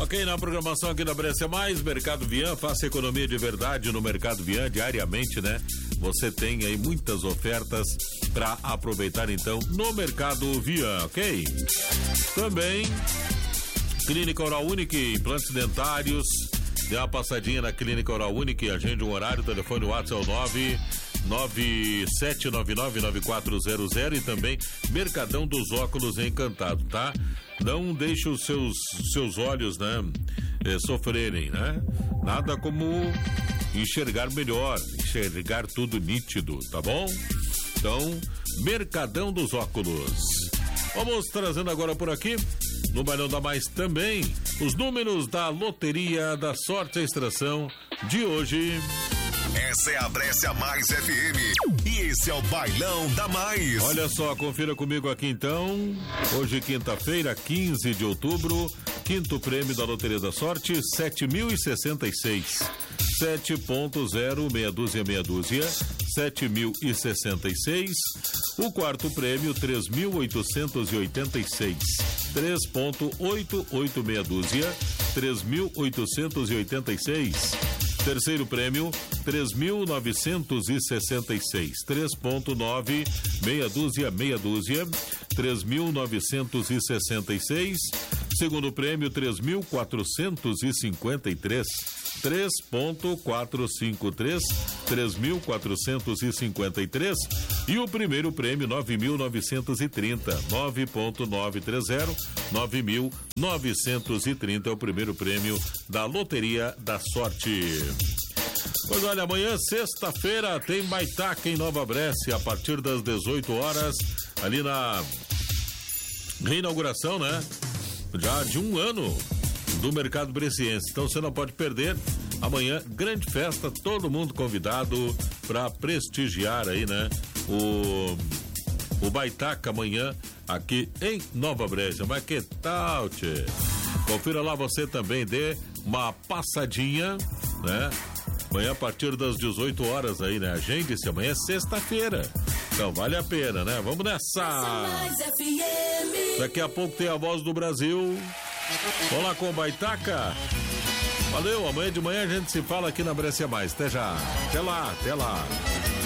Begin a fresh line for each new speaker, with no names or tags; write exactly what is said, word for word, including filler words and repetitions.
Ok, na programação aqui da Brescia Mais, Mercado Vian, faça economia de verdade no Mercado Vian diariamente, né? Você tem aí muitas ofertas para aproveitar então no Mercado Vian, ok? Também Clínica Oral Unique, implantes dentários. Dê uma passadinha na Clínica Oral Unique, agende um horário, telefone WhatsApp é o nove nove sete nove nove nove quatro zero zero e também Mercadão dos Óculos Encantado, tá? Não deixe os seus, seus olhos, né, eh, sofrerem, né? Nada como enxergar melhor, enxergar tudo nítido, tá bom? Então, Mercadão dos Óculos. Vamos trazendo agora por aqui, no Bailão da Mais também, os números da Loteria da Sorte a Extração de hoje.
Essa é a Brescia Mais F M e esse é o Bailão da Mais.
Olha só, confira comigo aqui então. Hoje, quinta-feira, quinze de outubro, quinto prêmio da Loteria da Sorte, sete mil e sessenta e seis. sete ponto zero, meia dúzia, meia dúzia, sete mil e sessenta e seis. O quarto prêmio, três mil oitocentos e oitenta e seis. três ponto oito oito, meia dúzia, três mil oitocentos e oitenta e seis. Terceiro prêmio, três mil novecentos e sessenta e seis. três ponto nove, meia dúzia, meia dúzia, três mil novecentos e sessenta e seis. Segundo prêmio, três mil quatrocentos e cinquenta e três. três ponto quatrocentos e cinquenta e três, três mil quatrocentos e cinquenta e três. E o primeiro prêmio, nove mil novecentos e trinta. nove ponto novecentos e trinta, nove mil novecentos e trinta é o primeiro prêmio da Loteria da Sorte. Pois olha, amanhã, sexta-feira, tem Baitaca em Nova Brescia, a partir das dezoito horas, ali na reinauguração, né? Já de um ano do Mercado Bresciense. Então você não pode perder. Amanhã, grande festa, todo mundo convidado para prestigiar aí, né? O, o Baitaca amanhã aqui em Nova Brescia. Mas que tal, tchê? Confira lá, você também dê uma passadinha, né? Amanhã a partir das dezoito horas aí, né? Agende-se, amanhã é sexta-feira. Então vale a pena, né? Vamos nessa! Daqui a pouco tem a Voz do Brasil. Vamos lá com o Baitaca. Valeu, amanhã de manhã a gente se fala aqui na Brescia Mais. Até já. Até lá, até lá.